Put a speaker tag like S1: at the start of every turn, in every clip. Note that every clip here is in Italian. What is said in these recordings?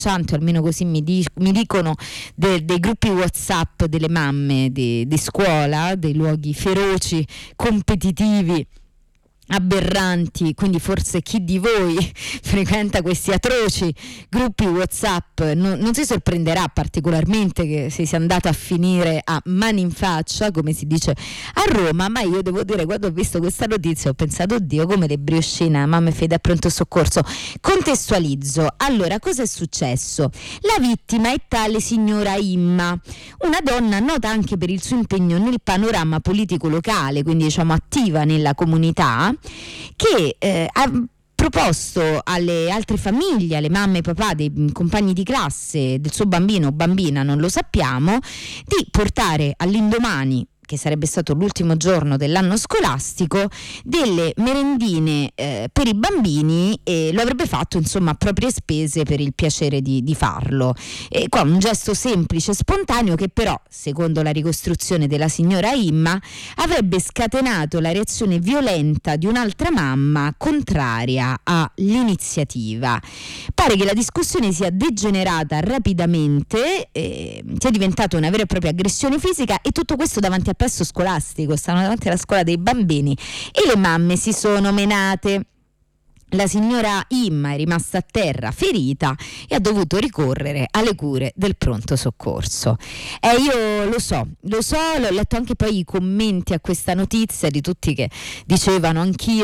S1: o almeno così mi dicono, dei gruppi WhatsApp delle mamme di scuola, dei luoghi feroci, competitivi, aberranti. Quindi forse chi di voi frequenta questi atroci gruppi WhatsApp non si sorprenderà particolarmente che si sia andata a finire a mani in faccia, come si dice a Roma. Ma io devo dire, quando ho visto questa notizia ho pensato: oddio, come le briochine, mamme fede a pronto soccorso. Contestualizzo. Allora, cosa è successo? La vittima è tale signora Imma, una donna nota anche per il suo impegno nel panorama politico locale, quindi diciamo attiva nella comunità, che ha proposto alle altre famiglie, alle mamme e papà dei compagni di classe del suo bambino o bambina, non lo sappiamo, di portare all'indomani, che sarebbe stato l'ultimo giorno dell'anno scolastico, delle merendine per i bambini, e lo avrebbe fatto insomma a proprie spese, per il piacere di farlo. E qua un gesto semplice e spontaneo che però, secondo la ricostruzione della signora Imma, avrebbe scatenato la reazione violenta di un'altra mamma contraria all'iniziativa. Pare che la discussione sia degenerata rapidamente, sia diventata una vera e propria aggressione fisica, e tutto questo davanti al plesso scolastico. Stavano davanti alla scuola dei bambini e le mamme si sono menate. La signora Imma è rimasta a terra ferita e ha dovuto ricorrere alle cure del pronto soccorso. Io lo so, l'ho letto anche poi i commenti a questa notizia di tutti che dicevano: anch'io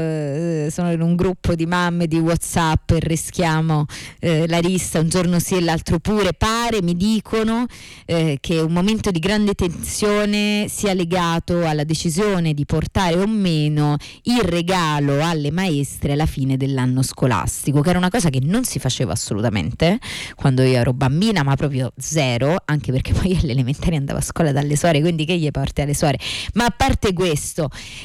S1: sono in un gruppo di mamme di WhatsApp e rischiamo la rissa un giorno sì e l'altro pure. Pare, mi dicono, che un momento di grande tensione sia legato alla decisione di portare o meno il regalo alle maestre alla fine dell'anno scolastico, che era una cosa che non si faceva assolutamente quando io ero bambina, ma proprio zero, anche perché poi alle elementari andavo a scuola dalle suore, quindi che gli porti alle suore. Ma a parte questo,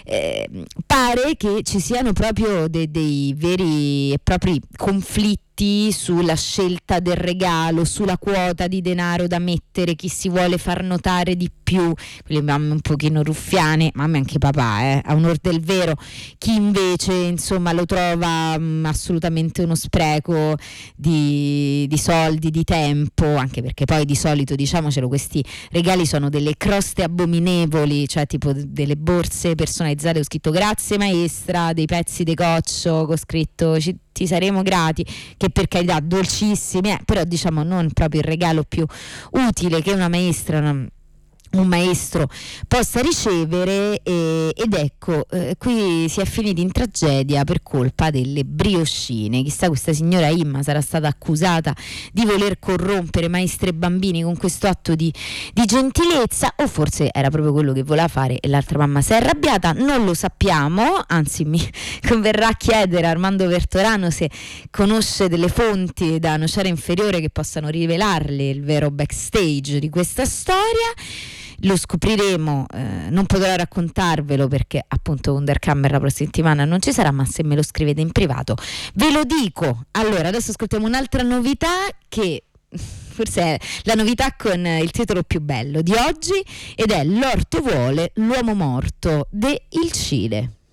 S1: pare che ci siano proprio dei veri e propri conflitti sulla scelta del regalo, sulla quota di denaro da mettere, chi si vuole far notare di più, quelle mamme un pochino ruffiane, mamme anche papà, a onor del vero, chi invece insomma lo trova assolutamente uno spreco di soldi, di tempo, anche perché poi di solito, diciamocelo, questi regali sono delle croste abominevoli, cioè tipo delle borse personalizzate con scritto grazie maestra, dei pezzi di coccio con scritto ti saremo grati, che per carità dolcissimi, però diciamo non proprio il regalo più utile che una maestra, un maestro possa ricevere, ed ecco, qui si è finiti in tragedia per colpa delle briochine. Chissà, questa signora Imma sarà stata accusata di voler corrompere maestre e bambini con questo atto di gentilezza, o forse era proprio quello che voleva fare e l'altra mamma si è arrabbiata, non lo sappiamo. Anzi, mi converrà chiedere a Armando Vertorano se conosce delle fonti da nocera inferiore che possano rivelarle il vero backstage di questa storia. Lo scopriremo, non potrò raccontarvelo perché appunto Wunderkammer la prossima settimana non ci sarà, ma se me lo scrivete in privato ve lo dico. Allora, adesso ascoltiamo un'altra novità, che forse è la novità con il titolo più bello di oggi, ed è L'orto vuole l'uomo morto de Il Cile.